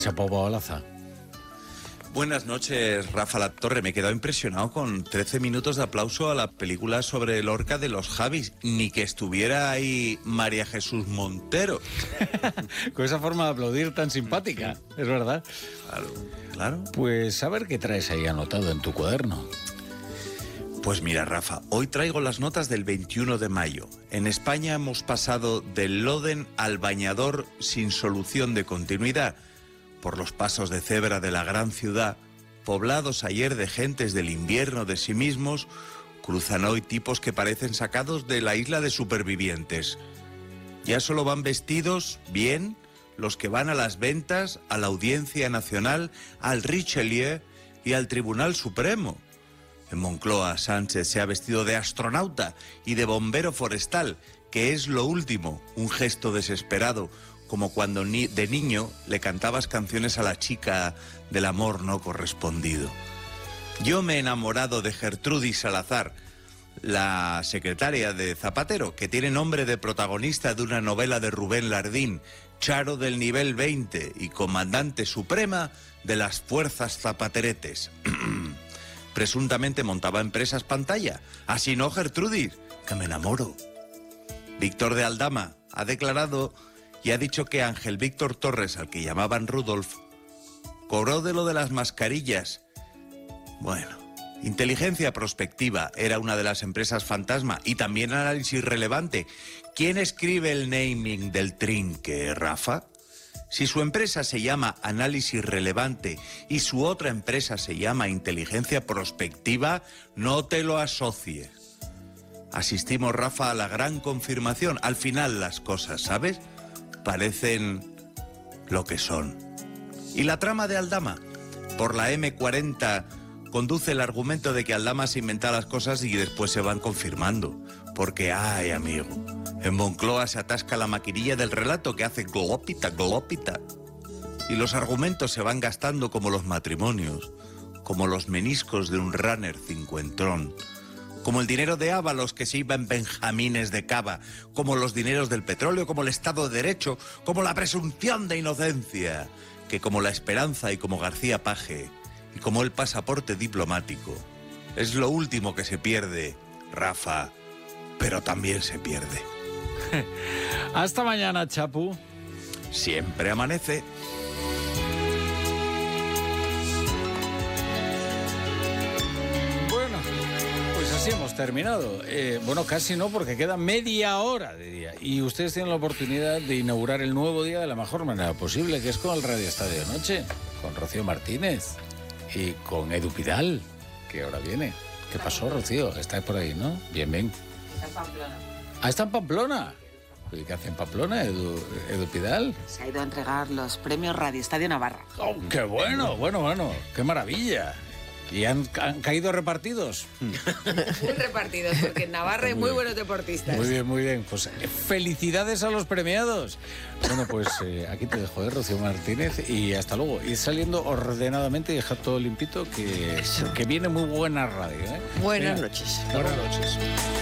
Chapo Bolaza. Buenas noches, Rafa Latorre. Me he quedado impresionado con 13 minutos de aplauso a la película sobre Lorca de los Javis. Ni que estuviera ahí María Jesús Montero. Con esa forma de aplaudir tan simpática, es verdad. Claro. Pues a ver qué traes ahí anotado en tu cuaderno. Pues mira, Rafa, hoy traigo las notas del 21 de mayo. En España hemos pasado del Loden al bañador sin solución de continuidad. Por los pasos de cebra de la gran ciudad, poblados ayer de gentes del invierno de sí mismos, cruzan hoy tipos que parecen sacados de la isla de supervivientes. Ya solo van vestidos bien los que van a las ventas, a la Audiencia Nacional, al Richelieu y al Tribunal Supremo. En Moncloa, Sánchez se ha vestido de astronauta y de bombero forestal, que es lo último, un gesto desesperado, como cuando de niño le cantabas canciones a la chica del amor no correspondido. Yo me he enamorado de Gertrudis Salazar, la secretaria de Zapatero, que tiene nombre de protagonista de una novela de Rubén Lardín, Charo del nivel 20 y comandante suprema de las fuerzas zapateretes. Presuntamente montaba empresas pantalla. Así no, Gertrudis, que me enamoro. Víctor de Aldama ha declarado y ha dicho que Ángel Víctor Torres, al que llamaban Rudolf, cobró de lo de las mascarillas. Bueno, Inteligencia Prospectiva era una de las empresas fantasma y también Análisis Relevante. ¿Quién escribe el naming del trinque, Rafa? Si su empresa se llama Análisis Relevante y su otra empresa se llama Inteligencia Prospectiva, no te lo asocies. Asistimos, Rafa, a la gran confirmación. Al final las cosas, ¿sabes?, parecen lo que son. ¿Y la trama de Aldama? Por la M40 conduce el argumento de que Aldama se inventa las cosas y después se van confirmando. Porque, ay, amigo, en Moncloa se atasca la maquinilla del relato que hace glópita, glópita. Y los argumentos se van gastando como los matrimonios, como los meniscos de un runner cincuentrón, como el dinero de Ábalos que se iba en benjamines de cava, como los dineros del petróleo, como el Estado de Derecho, como la presunción de inocencia, que como la esperanza y como García Paje, y como el pasaporte diplomático, es lo último que se pierde, Rafa, pero también se pierde. Hasta mañana, Chapu. Siempre amanece. Así hemos terminado. Bueno, casi no, porque queda media hora de día. Y ustedes tienen la oportunidad de inaugurar el nuevo día de la mejor manera posible, que es con el Radio Estadio Noche, con Rocío Martínez y con Edu Pidal, que ahora viene. ¿Qué pasó, Rocío? Está por ahí, ¿no? Bien, bien. Está en Pamplona. Ah, está en Pamplona. ¿Y qué hace en Pamplona, Edu Pidal? Se ha ido a entregar los premios Radio Estadio Navarra. ¡Oh, qué bueno! Bueno, qué maravilla. ¿Y han caído repartidos? Muy repartidos, porque en Navarra hay muy buenos deportistas. Muy bien. Pues felicidades a los premiados. Bueno, pues aquí te dejo, Rocío Martínez, y hasta luego. Ir saliendo ordenadamente y dejar todo limpito, que viene muy buena radio. Buenas noches. Buenas noches.